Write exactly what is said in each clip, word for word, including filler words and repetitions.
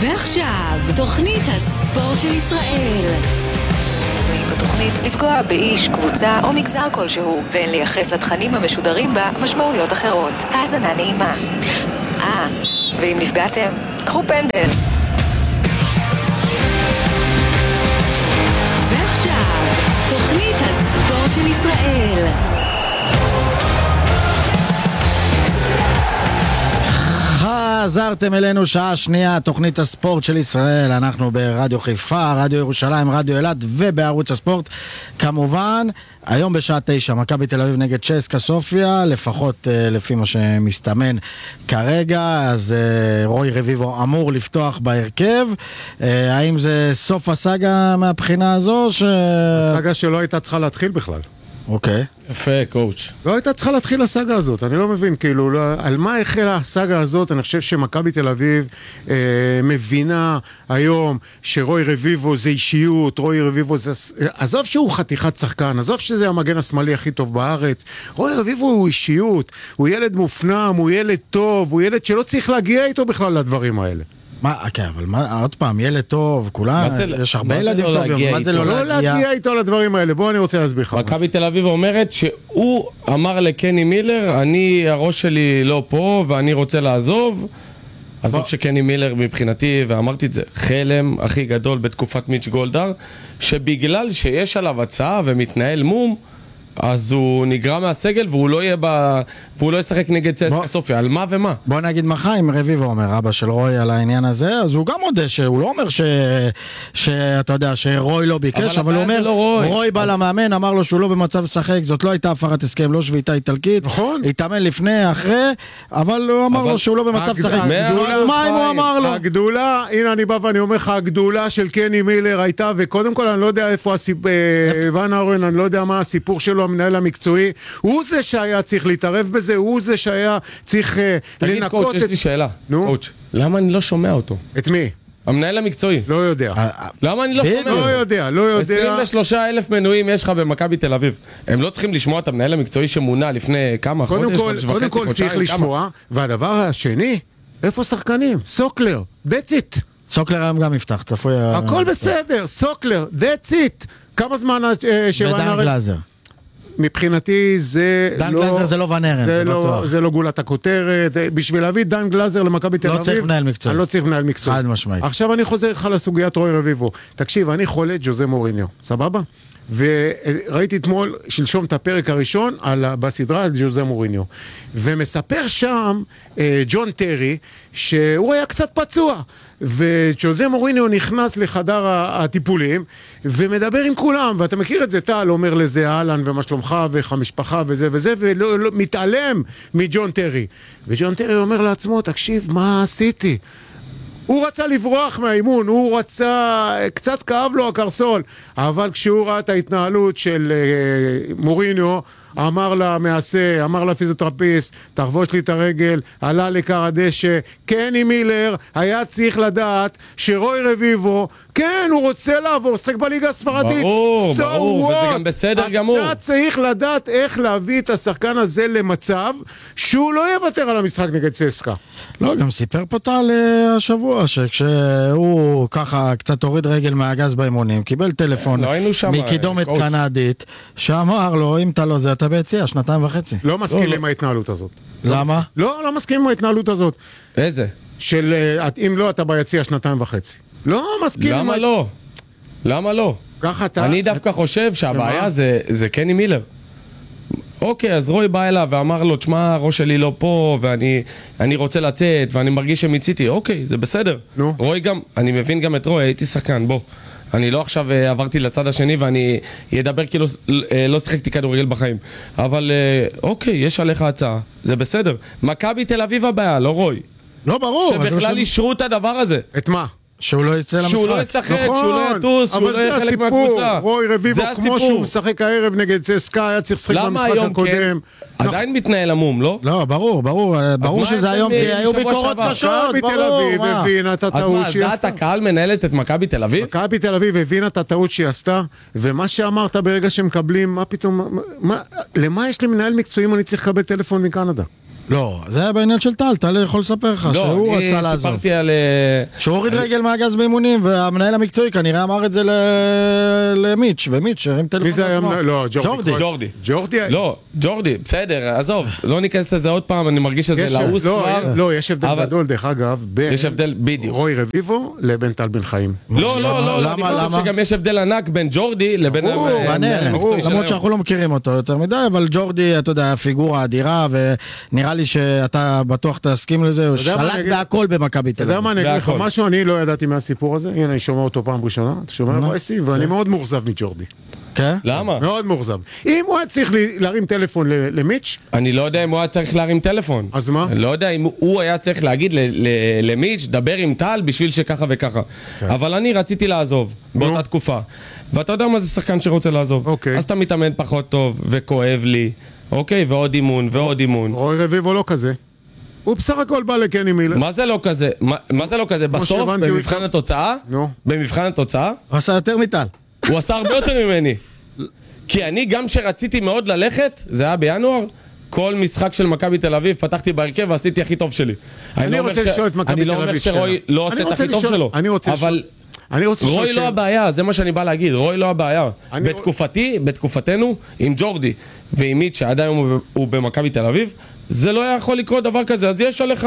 ועכשיו, תוכנית הספורט של ישראל. ואם בתוכנית לפגוע באיש, קבוצה או מגזר כלשהו, ואין לייחס לתכנים המשודרים בה משמעויות אחרות. האזנה נעימה. אה, ואם נפגעתם, קחו פנדל. ועכשיו, תוכנית הספורט של ישראל. חזרתם אלינו שעה שנייה, תוכנית הספורט של ישראל. אנחנו ברדיו חיפה, רדיו ירושלים, רדיו אילת ובערוץ הספורט כמובן. היום בשעה תשע מכבי תל אביב נגד צ'סקה סופיה, לפחות uh, לפי מה שמסתמן כרגע. אז uh, רוי רביבו אמור לפתוח בהרכב. uh, האם זה סוף הסאגה מהבחינה הזו? ש... הסאגה שלא הייתה צריכה להתחיל בכלל. אוקיי. יפה, קואוץ'. לא הייתה צריכה להתחיל הסאגה הזאת, אני לא מבין, כאילו, לא, על מה החלה הסאגה הזאת? אני חושב שמכבי תל אביב אה, מבינה היום שרוי רביבו זה אישיות, רוי רביבו זה... עזוב שהוא חתיכת שחקן, עזוב שזה המגן השמאלי הכי טוב בארץ, רוי רביבו הוא אישיות, הוא ילד מופנם, הוא ילד טוב, הוא ילד שלא צריך להגיע איתו בכלל לדברים האלה. מה, כן, אבל מה, עוד פעם, ילד טוב, כולם, יש הרבה ילדים טובים, מה זה לא להגיע? לא להגיע איתו לדברים האלה, בוא אני רוצה להסביר לך. מכבי תל אביב אומרת שהוא אמר לקני מילר, אני, הראש שלי לא פה ואני רוצה לעזוב, עזוב שקני מילר מבחינתי, ואמרתי את זה, חלם הכי גדול בתקופת מיץ' גולדהר, שבגלל שיש עליו הצעה ומתנהל מום, אז הוא נגרע מהסגל והוא לא יהיה ב... והוא לא ישחק נגד צסקה סופיה. על מה ומה? בוא נגיד מה חיים רביבו אומר, אבא של רוי, על העניין הזה, אז הוא גם מודה שהוא לא אומר ש... שאתה יודע, שרוי לא ביקש, אבל, אבל הוא אומר, לא רוי. רוי בא למאמן, אמר לו שהוא לא במצב לשחק, זאת לא הייתה הפרת הסכם, לא שביתה איטלקית, נכון. התאמן לפני, אחרי, אבל הוא אמר אבל... לו שהוא לא במצב לשחק. אז מה אם הוא אמר לו? הגדולה, הנה אני בא ואני אומר לך, הגדולה של קני מילר הייתה, וקודם כל אני לא יודע איפה הסיפור, ון אורן, אני לא יודע מה הסיפור שלו, המנהל המקצועי, הוא זה שהיה צריך להתערב בזה, הוא זה שהיה צריך תגיד, לנקות קואוץ', את... יש לי שאלה. נו? קואוץ', למה אני לא שומע אותו? את מי? המנהל המקצועי. לא יודע. למה אני לא שומע? לא יודע, לא יודע. עשרים ושלושה אלף מנויים יש לך במכבי תל אביב. הם לא צריכים לשמוע את המנהל המקצועי שמונה לפני כמה חודש, חודש וחצי, קודם כל צריך לשמוע, והדבר השני, איפה שחקנים? סוקלר, that's it. סוקלר היום גם יפתח, צפוי... הכל בסדר, סוקלר, that's it. כמה זמן... ודן גלאזר. מבחינתי זה דן לא... גלאזר זה לא ונרן, זה, זה לא, בטוח. זה לא גולת הכותרת. בשביל להביא דן גלאזר למכבי תל אביב... לא צריך מנהל מקצועי. אני לא צריך מנהל מקצועי. חד משמעית. עכשיו אני חוזר לך לסוגיית רוי רביבו. תקשיב, אני חולה ג'וזה מוריניו, סבבה? וראיתי אתמול, שלשום את הפרק הראשון על, בסדרה על ג'וזה מוריניו. ומספר שם אה, ג'ון טרי שהוא היה קצת פצוע. וג'וזה מוריניו נכנס לחדר הטיפולים ומדבר עם כולם, ואתה מכיר את זה, טל אומר לזה אהלן ומה שלומך ואיך המשפחה וזה וזה, ומתעלם מג'ון טרי. וג'ון טרי אומר לעצמו, תקשיב, מה עשיתי? הוא רצה לברוח מהאימון, הוא רצה, קצת כאב לו הקרסול, אבל כשהוא ראה את ההתנהלות של uh, מוריניו, אמר לה מעשה, אמר לה פיזיותרפיסט, תחבוש לי את הרגל, עלה לקר הדשא. קני מילר היה צריך לדעת שרוי רביבו, כן, הוא רוצה לעבור, שחק בליגה הספרדית. ברור, so ברור, what? וזה גם בסדר גמור. אתה צריך לדעת איך להביא את השחקן הזה למצב שהוא לא יוותר על המשחק נגד צסקה. לא, גם סיפר פה טל השבוע, שכשהוא ככה קצת הוריד רגל מהגז באימונים, קיבל טלפון מקידומת קנדית, שאמר לו, אם אתה לא זה, אתה ביציאה, שנתיים וחצי. לא מסכים עם ההתנהלות הזאת. למה? לא, לא מסכים עם ההתנהלות הזאת. איזה? של אם לא, אתה ביציאה שנתיים וחצי. לא מסכים. למה לא? למה לא? ככה אתה... אני דווקא חושב שהבעיה זה קני מילר. אוקיי, אז רוי בא אליו ואמר לו, תשמע, הראש שלי לא פה, ואני רוצה לצאת, ואני מרגיש שמיציתי. אוקיי, זה בסדר. רוי גם, אני מבין גם את רוי, הייתי שחקן, בוא. אני לא עכשיו עברתי לצד השני ואני אדבר כאילו לא שיחקתי כדורגל בחיים. אבל אוקיי, יש עליך הצעה, זה בסדר. מכבי תל אביב הבעיה, לא רוי. לא ברור. שבכלל אישרו את הדבר הזה. את מה? שהוא לא יצא למשחק. שהוא לא ישחק, שהוא לא יטוס, שהוא לא יהיה חלק מהקבוצה. רוי רביבו, כמו שהוא משחק הערב נגד צסקה, היה צריך לשחק במשחק הקודם. עדיין מתנהל עמום, לא? לא, ברור, ברור. ברור שזה היום, כי היו ביקורות קשות. מכבי תל אביב הבינה את הטעות שהיא עשתה. אז מה, דעת הקהל מנהלת את מכבי תל אביב? מכבי תל אביב הבינה את הטעות שהיא עשתה, ומה שאמרת ברגע שמקבלים, מה פתאום, למה יש לי מנהל מקצועי אם אני צריך לקבל טלפון מקנדה? לא, זה היה בעניין של טל, טל יכול לספר לך, שהוא רצה לעזוב. לא, אני סיפרתי על... שהוא הוריד רגל מהגז באימונים, והמנהל המקצועי כנראה אמר את זה למיץ', ומיץ' הרים טלפון מי זה היה? לעצמו. לא, ג'ורדי. ג'ורדי. ג'ורדי? לא, ג'ורדי, בסדר, עזוב, לא ניכנס לזה עוד פעם, אני מרגיש שזה לעוס כבר. לא, יש הבדל גדול, דרך אגב, בין רוי רביבו לבין טל בן חיים. לא, לא, לא, אני חושב שגם יש הבדל ענק בין ג'ורדי לבין המנהל המקצועי שלהם. למרות שאנחנו לא מכירים אותו יותר מדי, אבל ג'ורדי, אתה יודע, פיגורה אדירה, ונראה לי שאתה בטוח תסכים לזה, הוא שלט בהכל במכבי תל אביב. אתה יודע מה, אני אגיד לך משהו, אני לא ידעתי מהסיפור הזה, הנה, אני שומע אותו פעם ראשונה, אתה שומע בויסי, ואני מאוד מאוכזב מג'ורדי. כן? למה? מאוד מאוכזב. אם הוא היה צריך להרים טלפון למיץ', אני לא יודע אם הוא היה צריך להרים טלפון. אז מה? אני לא יודע אם הוא היה צריך להגיד למיץ' דבר עם טל בשביל שככה וככה. אבל אני רציתי לעזוב באותה תקופה. ואתה יודע מה זה שחקן שרוצה לעזוב. אז אתה מתאמן פחות טוב וכואב לי. אוקיי, ועוד אימון, ועוד אימון. רוי רביבו לא כזה. הוא בסך הכל בא לקני מילר. מה זה לא כזה? מה זה לא כזה? בסוף, במבחן התוצאה? במבחן התוצאה? הוא עשה יותר מטל. הוא עשה הרבה יותר ממני. כי אני גם שרציתי מאוד ללכת, זה היה בינואר, כל משחק של מכבי תל אביב, פתחתי בהרכב ועשיתי הכי טוב שלי. אני רוצה לשאול את מכבי תל אביב. אני לא אומר שרוי לא עושה את הכי טוב שלו. אבל רוי לא הבעיה, זה מה שאני בא להגיד, רוי לא הבעיה. בתקופתי, בתקופתנו, עם ג'ורדי ועם מיץ' שעדיין הוא במכבי תל אביב, זה לא יכול לקרות דבר כזה. אז יש עליך,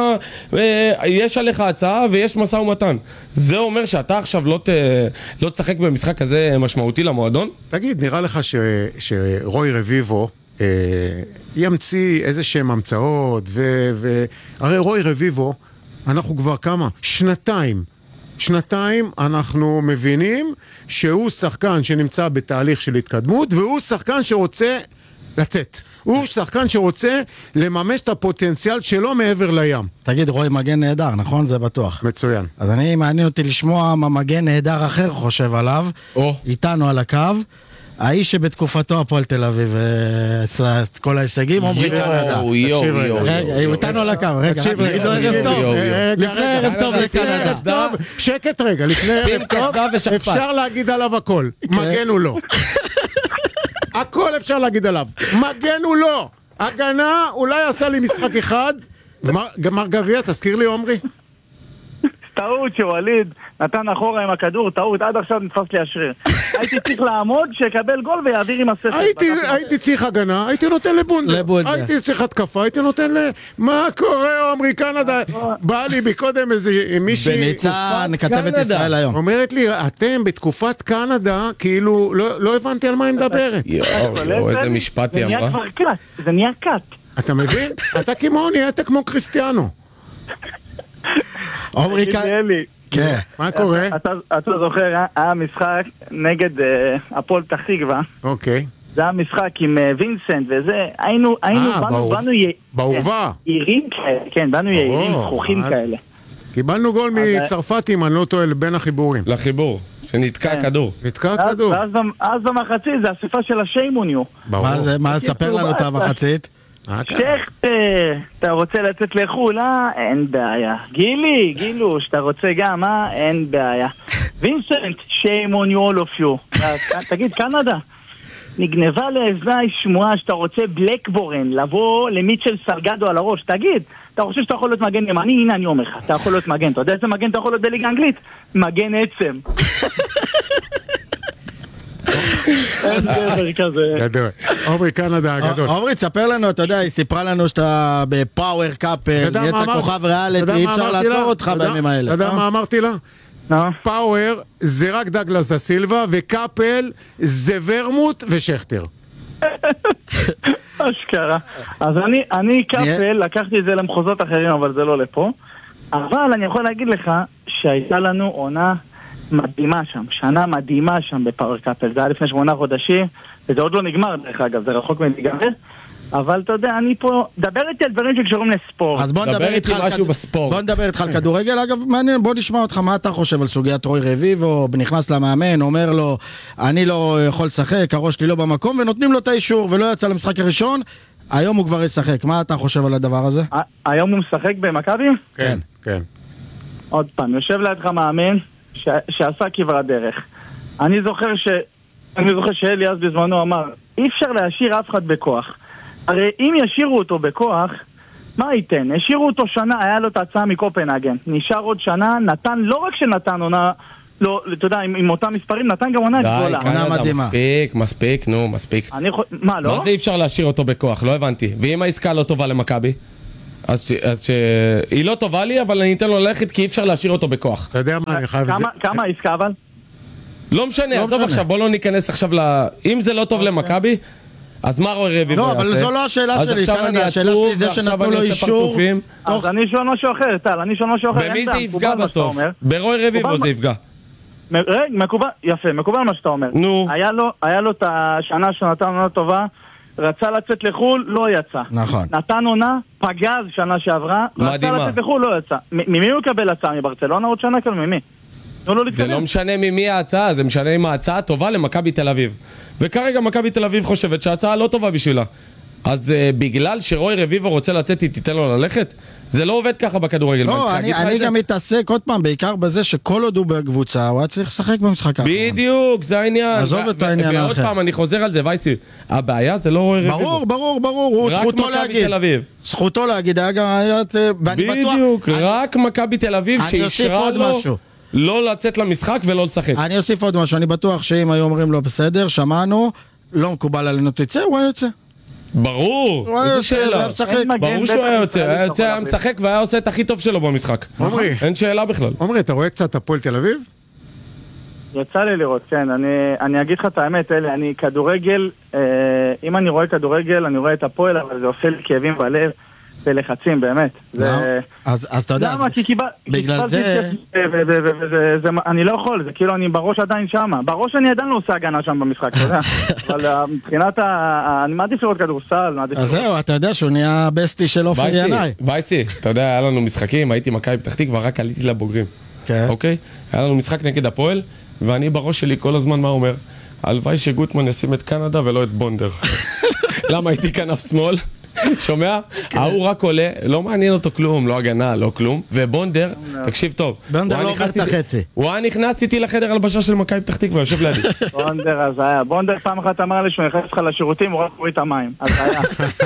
יש עליך הצעה ויש משא ומתן. זה אומר שאתה עכשיו לא, ת, לא תשחק במשחק כזה משמעותי למועדון? תגיד, נראה לך ש, שרוי רביבו אה, ימציא איזה שהם המצאות, ו, ו... הרי רוי רביבו, אנחנו כבר כמה? שנתיים. שנתיים אנחנו מבינים שהוא שחקן שנמצא בתהליך של התקדמות, והוא שחקן שרוצה לצאת. הוא שחקן שרוצה לממש את הפוטנציאל שלו מעבר לים. תגיד, רוי מגן נהדר, נכון? זה בטוח. מצוין. אז אני, מעניין אותי לשמוע מה מגן נהדר אחר חושב עליו. או. איתנו על הקו. האיש שבתקופתו הפועל תל אביב עשה את כל ההישגים, עומרי קנדה. יואו, יואו, יואו. רגע, הוא איתנו על הקו, רגע. תקשיב רגע. ערב טוב. לפני ערב טוב לקנדה. שקט רגע, לפני ערב טוב אפשר להגיד עליו הכל. מגן הוא לא. הכל אפשר להגיד עליו. מגן הוא לא. הגנה אולי עשה לי משחק אחד. גמר גביע, תזכיר לי עומרי. טעות שווליד נתן אחורה עם הכדור, טעות, עד עכשיו נתפס לי השריר. הייתי צריך לעמוד שיקבל גול ויעביר עם הספר. הייתי צריך הגנה, הייתי נותן לבונדר. הייתי צריך התקפה, הייתי נותן ל... מה קורה, עומרי קנדה? בא לי בקודם איזה מישהי... בניצן, כתבת ישראל היום. אומרת לי, אתם בתקופת קנדה, כאילו, לא הבנתי על מה היא מדברת. יואו, איזה משפט היא אמרה. זה נהיה קאט. אתה מבין? אתה כמו נהיית כמו קריסטיאנו. עומרי קנדה. כן. מה קורה? אתה זוכר, היה משחק נגד הפועל פתח תקווה. אוקיי. זה היה משחק עם וינסנט וזה, היינו, היינו, באנו, באנו באהובה. יעירים כאלה, כן, באנו יעירים, זכוכים כאלה. קיבלנו גול מצרפת, אם אני לא טועה, בין החיבורים. לחיבור, שנתקע הכדור. נתקע הכדור. אז במחצית, זה הסיפה של השיימוניו. מה, תספר לנו את המחצית? שכטר, אתה רוצה לצאת לחול, אה? אין בעיה. גילי, גילו, שאתה רוצה גם, אה? אין בעיה. וינסנט, shame on you all of you. תגיד, קנדה, נגנבה לאזני שמועה שאתה רוצה בלקבורן, לבוא למיטשל סלגדו על הראש. תגיד, אתה חושב שאתה יכול להיות מגן ימני? הנה אני אומר לך, אתה יכול להיות מגן. אתה יודע איזה מגן אתה יכול להיות בליגה אנגלית? מגן עצם. גדול. עומרי קנדה הגדול. עומרי, תספר לנו, אתה יודע, היא סיפרה לנו שאתה בפאוור קאפל, נהיית כוכב ריאליטי, אי אפשר לעצור אותך בימים האלה. אתה יודע מה אמרתי לה? פאוור זה רק דגלס דה סילבה, וקאפל זה ורמוט ושכטר. אשכרה. אז אני קאפל, לקחתי את זה למחוזות אחרים, אבל זה לא לפה. אבל אני יכול להגיד לך שהייתה לנו עונה מדהימה שם, שנה מדהימה שם בפאוור קאפל. זה היה לפני שמונה חודשים, וזה עוד לא נגמר דרך אגב, זה רחוק מלהיגמר. אבל אתה יודע, אני פה, דבר איתי על דברים שקשורים לספורט. אז בוא נדבר איתך על משהו בספורט. בוא נדבר איתך על כדורגל. אגב, מעניין, בוא נשמע אותך, מה אתה חושב על סוגיית רוי רביבו, נכנס למאמן, אומר לו, אני לא יכול לשחק, הראש שלי לא במקום, ונותנים לו את האישור, ולא יצא למשחק הראשון, היום הוא כבר ישחק. מה אתה חושב על הדבר הזה? היום הוא משחק במכבי? כן, כן. עוד פעם, יושב לידך מאמן שעשה כברת דרך. אני זוכר ש... אני זוכר שאלי אז בזמנו אמר, אי אפשר להשאיר אף אחד בכוח. הרי אם ישירו אותו בכוח, מה ייתן? השאירו אותו שנה, היה לו את ההצעה מקופנהגן. נשאר עוד שנה, נתן, לא רק שנתן עונה, לא, אתה יודע, עם, עם אותם מספרים, נתן גם עונה גדולה. די, קנדה, מספיק, מספיק, נו, מספיק. אני, מה, לא? מה זה אי אפשר להשאיר אותו בכוח? לא הבנתי. ואם העסקה לא טובה למכבי? אז, אז ש... היא לא טובה לי, אבל אני אתן לו ללכת כי אי אפשר להשאיר אותו בכוח. אתה יודע מה, אני חייב... כמה, כמה העסקה אבל? לא משנה, עזוב עכשיו, בוא לא ניכנס עכשיו ל... אם זה לא טוב למכבי, אז מה רוי רביבו יעשה? לא, אבל זו לא השאלה שלי, קנדה, השאלה שלי זה שנתנו לו אישור. אז אני שואל משהו אחר, טל, אני שואל משהו אחר. במי זה יפגע בסוף? ברוי רביבו זה יפגע. מקובל, יפה, מקובל מה שאתה אומר. נו. היה לו את השנה שנתן עונה טובה, רצה לצאת לחול, לא יצא. נכון. נתן עונה, פגז שנה שעברה, רצה לצאת לחול, לא יצא. ממי הוא יקבל הצעה מברצלונה עוד שנה כאן? ממי? זה לא משנה ממי ההצעה, זה משנה אם ההצעה טובה למכבי תל אביב. וכרגע מכבי תל אביב חושבת שההצעה לא טובה בשבילה. אז uh, בגלל שרוי רביבו רוצה לצאת, היא תיתן לו ללכת? זה לא עובד ככה בכדורגל. לא, אני, אני גם מתעסק עוד פעם, בעיקר בזה שכל עוד הוא בקבוצה, הוא היה צריך לשחק במשחק האחרון. בדיוק, זה העניין. עזוב את העניין האחר. ועוד פעם, אני חוזר על זה, וייסי. הבעיה זה לא רוי רביבו. ברור, ברור, ברור. הוא זכותו להגיד. זכותו להגיד, היה גם... בדיוק, רק מכבי תל אביב שאישרה לו לא לצאת למשחק ולא לשחק. אני אוסיף עוד משהו, אני בטוח שאם היו אומרים לו בסדר, שמענו, לא מקובל עלינו תצא, הוא היה יוצא. ברור, איזה שאלה. ברור שהוא היה יוצא, היה יוצא, היה משחק והיה עושה את הכי טוב שלו במשחק. אין שאלה בכלל. עומרי, אתה רואה קצת הפועל תל אביב? יצא לי לראות, כן, אני אגיד לך את האמת, אלה, אני כדורגל, אם אני רואה כדורגל, אני רואה את הפועל, אבל זה עושה לי כאבים בלב. ולחצים, באמת. אז אתה יודע, בגלל זה... אני לא יכול, זה כאילו אני בראש עדיין שם. בראש אני עדיין לא עושה הגנה שם במשחק, אתה יודע. אבל מבחינת ה... אני מעדיף לראות כדורסל, אז זהו, אתה יודע שהוא נהיה בסטי של אופן ינאי. בייסי, אתה יודע, היה לנו משחקים, הייתי מכבי פתח תקווה, רק עליתי לבוגרים. אוקיי? היה לנו משחק נגד הפועל, ואני בראש שלי כל הזמן מה אומר? הלוואי שגוטמן ישים את קנדה ולא את בונדר. למה הייתי כנף שמאל? שומע? ההוא רק עולה, לא מעניין אותו כלום, לא הגנה, לא כלום. ובונדר, תקשיב טוב, בונדר לא עובר את החצי. הוא היה נכנס איתי לחדר הלבשה של מכבי פתח תקווה, יושב לידי. בונדר, אז היה. בונדר פעם אחת אמר לי שהוא נכנס לך לשירותים, הוא רק קורא את המים. אז היה.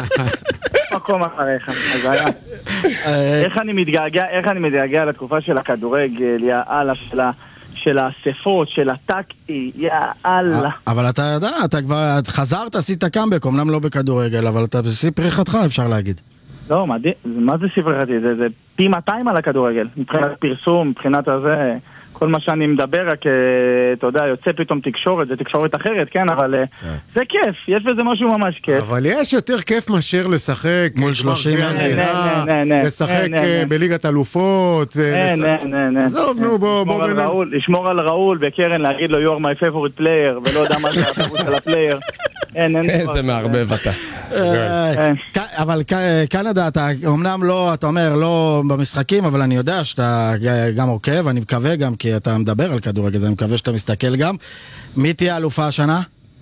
מקום אחריך, אז היה. איך אני מתגעגע, איך אני מתגעגע לתקופה של הכדורגל, יא אללה שלה. של האספות, של הטקטי, יאללה. אבל אתה יודע, אתה כבר חזרת, עשית קאמבק, אמנם לא בכדורגל, אבל אתה בשיא פריחתך, אפשר להגיד. לא, מה זה שיא פריחתי? זה פי מאתיים על הכדורגל, מבחינת פרסום, מבחינת הזה, כל מה שאני מדבר, רק, אתה יודע, יוצא פתאום תקשורת, זה תקשורת אחרת, כן, אבל זה כיף, יש בזה משהו ממש כיף. אבל יש יותר כיף מאשר לשחק מול שלושים מדינה, לשחק בליגת אלופות, עזוב, נו, בוא, בוא, לשמור על ראול וקרן, להגיד לו, you are my favorite player, ולא יודע מה זה הפירוש של הפלייר. איזה מערבב אתה. אבל קנדה, אתה אמנם לא, אתה אומר, לא במשחקים, אבל אני יודע שאתה גם עוקב, אני מקווה גם, כי אתה מדבר על כדורגל, אני מקווה שאתה מסתכל גם. מי תהיה אלופה השנה?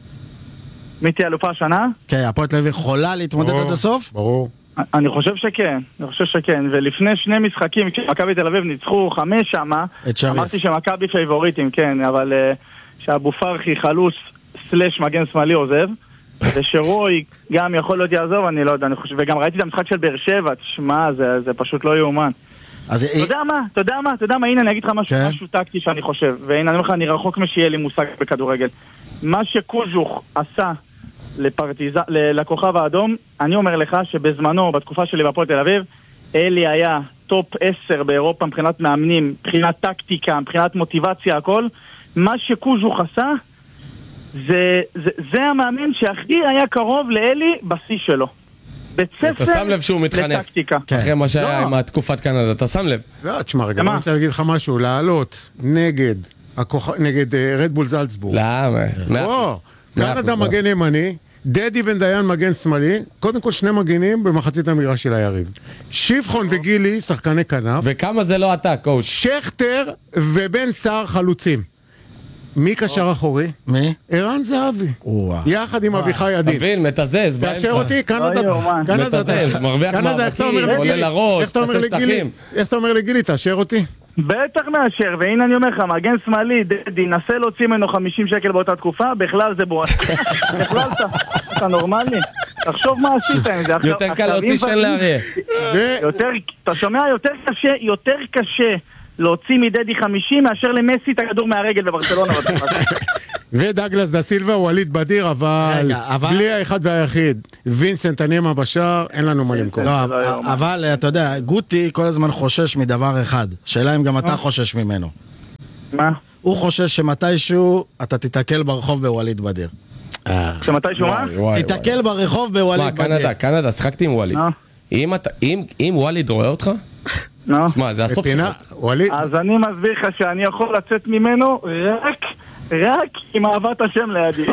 מי תהיה אלופה השנה? כן, הפועל תל אביב יכולה להתמודד עד הסוף? ברור. אני חושב שכן, אני חושב שכן, ולפני שני משחקים, כשמכבי תל אביב ניצחו חמש שמה, אמרתי שמכבי פייבוריטים, כן, אבל שאבו פרחי חלוץ סלש מגן שמאלי עוזב, ושרוי גם יכול להיות יעזוב, אני לא יודע, אני חושב, וגם ראיתי את המשחק של באר שבע, תשמע, זה, זה פשוט לא יאומן. אתה יודע מה, אתה יודע מה, אתה יודע מה, הנה אני אגיד לך משהו, משהו טקטי שאני חושב, והנה אני אומר לך, אני רחוק משיהיה לי מושג בכדורגל. מה שקוז'וך עשה לפרטיז... לכוכב האדום, אני אומר לך שבזמנו, בתקופה שלי בפועל תל אביב, אלי היה טופ עשר באירופה מבחינת מאמנים, מבחינת טקטיקה, מבחינת מוטיבציה, הכל. מה שקוז'וך עשה, זה, זה, זה המאמן שהכי היה קרוב לאלי בשיא שלו. בית ספר אתה שם לב שהוא מתחנף אחרי מה שהיה עם התקופת קנדה, אתה שם לב? לא, תשמע רגע, אני רוצה להגיד לך משהו, לעלות נגד נגד רדבול זלצבורג. לא, קנדה מגן ימני, דדי בן דיין מגן שמאלי, קודם כל שני מגנים במחצית המגרש של היריב. שבחון וגילי שחקני כנף. וכמה זה לא אתה, קואוץ'? שכטר ובן סער חלוצים. מי קשר אחורי? מי? ערן זהבי. יחד עם אביחי ידין. תבין, מתזז. תאשר אותי, קנדה... מתזז, מרוויח מאבקים, עולה לראש, תעשה שטחים. איך אתה אומר לגילי, תאשר אותי? בטח מאשר, והנה אני אומר לך, מגן שמאלי, דדי, נסה להוציא ממנו חמישים שקל באותה תקופה, בכלל זה בועט. בכלל אתה נורמלי. תחשוב מה עשית עם זה. יותר קל להוציא שן לאריה. אתה שומע? יותר קשה, יותר קשה להוציא מדדי חמישים מאשר למסי את הכדור מהרגל בברצלונה. ודגלס דה סילבה, ווליד בדיר, אבל בלי האחד והיחיד. וינסנט הנימה בשער, אין לנו מה למכור. לא, אבל אתה יודע, גוטי כל הזמן חושש מדבר אחד. שאלה אם גם אתה חושש ממנו. מה? הוא חושש שמתישהו אתה תתקל ברחוב בווליד בדיר. שמתישהו מה? תתקל ברחוב בווליד בדיר. קנדה, קנדה, שחקתי עם ווליד. אם ווליד רואה אותך, שמע, זה הסוף שלך. אז אני מסביר לך שאני יכול לצאת ממנו רק, רק עם אהבת השם לידי.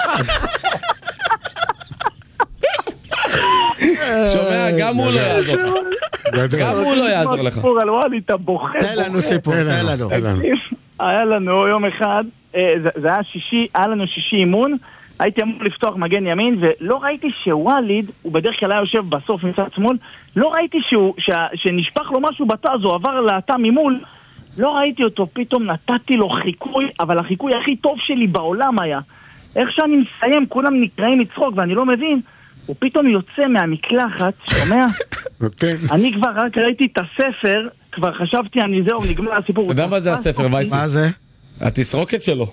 שומע, גם הוא לא יעזור לך. גם הוא לא יעזור לך. סיפור על ווליד, אתה בוחר. תן לנו סיפור, תן לנו. היה לנו יום אחד, זה היה שישי, היה לנו שישי אימון, הייתי אמור לפתוח מגן ימין, ולא ראיתי שווליד, הוא בדרך כלל היה יושב בסוף מצד שמאל, לא ראיתי שהוא, ש, שנשפך לו משהו בתז, הוא עבר לאתה ממול, לא ראיתי אותו, פתאום נתתי לו חיקוי, אבל החיקוי הכי טוב שלי בעולם היה. איך שאני מסיים, כולם נקראים מצחוק, ואני לא מבין, הוא פתאום יוצא מהמקלחת, שומע? אני כבר רק ראיתי את הספר, כבר חשבתי, אני זהו, נגמר הסיפור. אתה יודע מה זה הספר, וייסי? מה זה? התסרוקת שלו.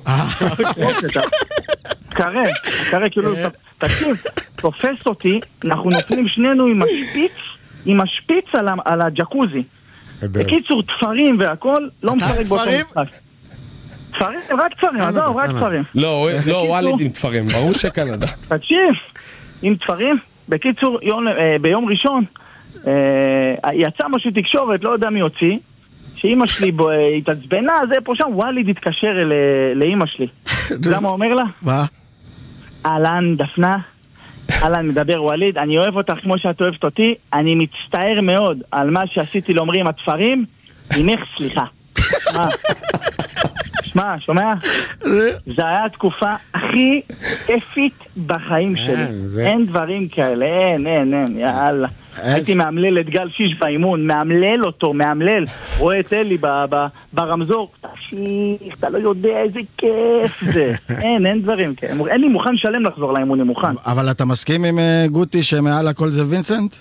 קרה, קרה, כאילו, תקשיב, תופס אותי, אנחנו נופלים שנינו עם השפיץ, עם השפיץ על הג'קוזי. בקיצור, תפרים והכל, לא משחק באותו משחק. תפרים? רק תפרים, עזוב, רק תפרים. לא, לא, ווליד עם תפרים, ברור שקנדה. תקשיב, עם תפרים, בקיצור, ביום ראשון, יצא משהו תקשורת, לא יודע מי הוציא, שאמא שלי התעצבנה, זה פה שם, ווליד התקשר לאמא שלי. אתה מה אומר לה? מה? אהלן, דפנה, אהלן, מדבר ווליד, אני אוהב אותך כמו שאת אוהבת אותי, אני מצטער מאוד על מה שעשיתי לאומרי עם התפרים, אמך סליחה. מה? שמע, שומע? זה היה התקופה הכי כיפית בחיים שלי. אין דברים כאלה, אין, אין, אין, יאללה. הייתי מאמלל את גל שיש באימון, מאמלל אותו, מאמלל. רואה את אלי ברמזור, תשיך, אתה לא יודע איזה כיף זה. אין, אין דברים כאלה. אין לי מוכן שלם לחזור לאימון, אני מוכן. אבל אתה מסכים עם גוטי שמעל הכל זה וינסנט?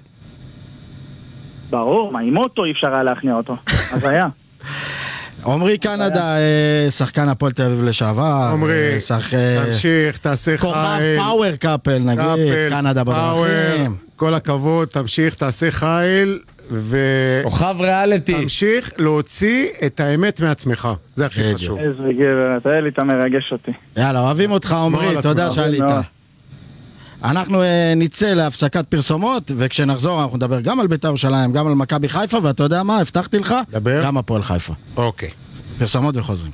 ברור, מה, עם אוטו אי אפשר היה להכניע אותו. אז היה. עומרי קנדה, שחקן הפועל תל אביב לשעבר. עומרי, תמשיך, תעשה חייל. כוכב פאוור קאפל, נגיד, קנדה בדרכים. כל הכבוד, תמשיך, תעשה חייל. כוכב ריאליטי. תמשיך להוציא את האמת מעצמך. זה הכי חשוב. איזה גבר, אתה אלי, אתה מרגש אותי. יאללה, אוהבים אותך עומרי, תודה שעלית. אנחנו נצא להפסקת פרסומות, וכשנחזור אנחנו נדבר גם על בית"ר ירושלים, גם על מכבי חיפה, ואתה יודע מה, הבטחתי לך, גם הפועל חיפה. אוקיי. פרסומות וחוזרים.